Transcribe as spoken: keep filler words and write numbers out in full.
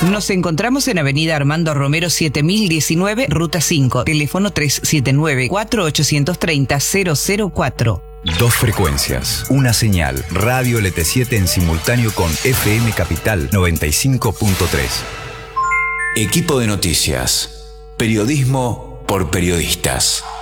Nos encontramos en Avenida Armando Romero siete mil diecinueve, Ruta cinco, teléfono tres siete nueve, cuatro ocho tres cero, cero cero cuatro. Dos frecuencias, una señal, Radio L T siete en simultáneo con F M Capital noventa y cinco punto tres. Equipo de noticias, periodismo por periodistas.